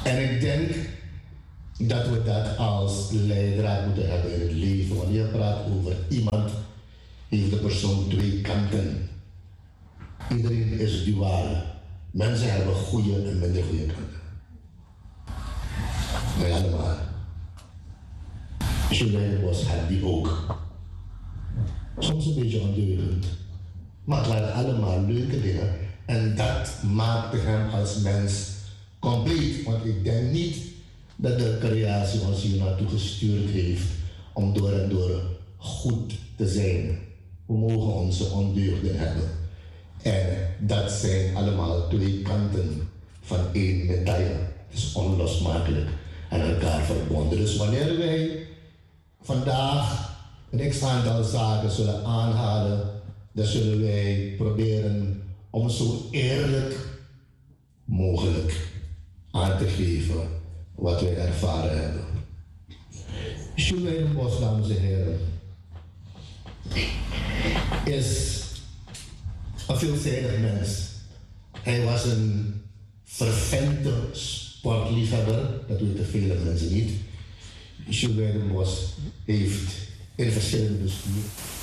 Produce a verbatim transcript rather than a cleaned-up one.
En ik denk dat we dat als leidraad moeten hebben in het leven. Wanneer je praat over iemand, heeft de persoon twee kanten. Iedereen is duaal. Mensen hebben goede en minder goede kanten. Wij allemaal. Julien Bos had die ook. Soms een beetje ondeugend. Maar het waren allemaal leuke dingen. En dat maakte hem als mens compleet. Want ik denk niet dat de creatie ons hier naartoe gestuurd heeft om door en door goed te zijn. We mogen onze ondeugden hebben. En dat zijn allemaal twee kanten van één medaille. Het is onlosmakelijk aan elkaar verbonden. Dus wanneer wij vandaag een x aantal zaken zullen aanhalen, dan zullen wij proberen om zo eerlijk mogelijk aan te geven wat wij ervaren hebben. Julien Bos, dames en heren, is een veelzijdig mens. Hij was een fervente sportliefhebber, dat weten vele mensen niet. Julien Bos heeft in verschillende besturen